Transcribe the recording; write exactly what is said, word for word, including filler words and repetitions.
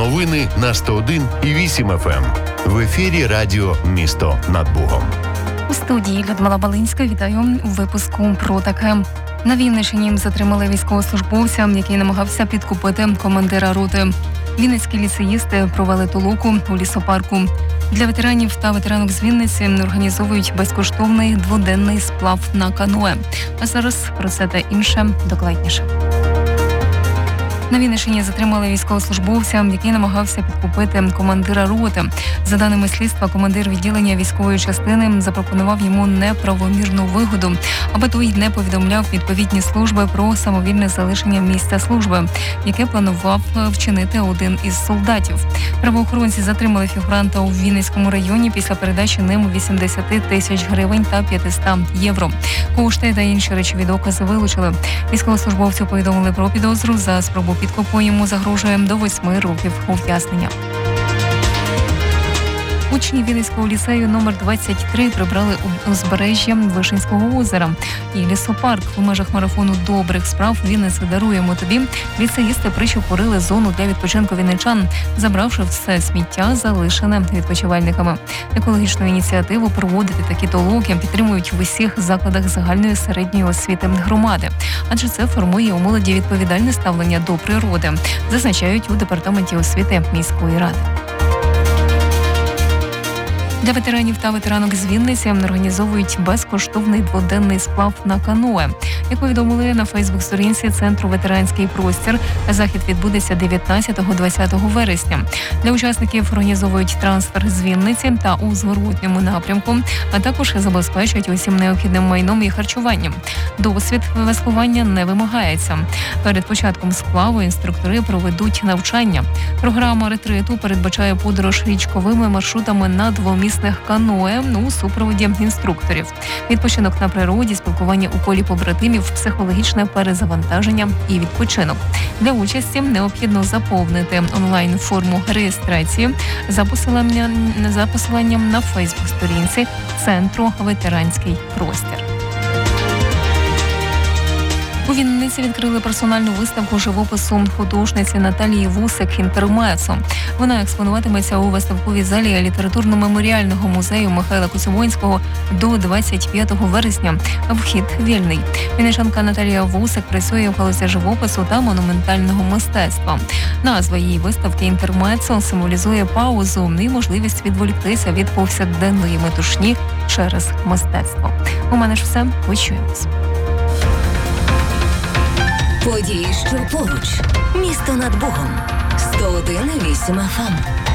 Новини на сто один і вісім еф ем. В ефірі радіо «Місто над Богом». У студії Людмила Балинська. Вітаю у випуску про таке. На Вінниччині затримали військовослужбовця, який намагався підкупити командира роти. Вінницькі ліцеїсти провели толоку у лісопарку. Для ветеранів та ветеранок з Вінниці організовують безкоштовний дводенний сплав на каное. А зараз про це та інше докладніше. На Вінниччині затримали військовослужбовця, який намагався підкупити командира роти. За даними слідства, командир відділення військової частини запропонував йому неправомірну вигоду, аби той не повідомляв відповідні служби про самовільне залишення місця служби, яке планував вчинити один із солдатів. Правоохоронці затримали фігуранта у Вінницькому районі після передачі ним вісімдесят тисяч гривень та п'ятсот євро. Кошти та інші речові докази вилучили. Військовослужбовцю повідомили про підозру за спробу підкупу. Йому загрожує до восьми років ув'язнення. Учні Вінницького ліцею номер двадцять три прибрали узбережжя Вишинського озера і лісопарк. У межах марафону добрих справ «Вінниця даруємо тобі» ліцеїсти причепурили зону для відпочинку вінничан, забравши все сміття, залишене відпочивальниками. Екологічну ініціативу проводити такі толоки підтримують в усіх закладах загальної середньої освіти громади, адже це формує у молоді відповідальне ставлення до природи, зазначають у департаменті освіти міської ради. Для ветеранів та ветеранок з Вінниці організовують безкоштовний дводенний сплав на каное. Як повідомили на Фейсбук-сторінці Центру «Ветеранський простір», захід відбудеться дев'ятнадцятого-двадцятого вересня. Для учасників організовують трансфер з Вінниці та у зворотньому напрямку, а також забезпечують усім необхідним майном і харчуванням. Досвід веслування не вимагається. Перед початком сплаву інструктори проведуть навчання. Програма ретриту передбачає подорож річковими маршрутами на двомісних каное у супроводі інструкторів. Відпочинок на природі, спілкування у колі побратимів, психологічне перезавантаження і відпочинок. Для участі необхідно заповнити онлайн-форму реєстрації за посиланням, за посиланням на Фейсбук-сторінці Центру «Ветеранський простір». У Вінниці відкрили персональну виставку живопису художниці Наталії Вусик «Інтермецо». Вона експонуватиметься у виставковій залі літературно-меморіального музею Михайла Коцюбинського до двадцять п'ятого вересня. Вхід вільний. Вінничанка Наталія Вусик працює в галузі живопису та монументального мистецтва. Назва її виставки «Інтермецо» символізує паузу і можливість відволіктися від повсякденної метушні через мистецтво. У мене ж все. Почуємось. Події, що поруч. Місто над Богом. сто один і вісім еф ем.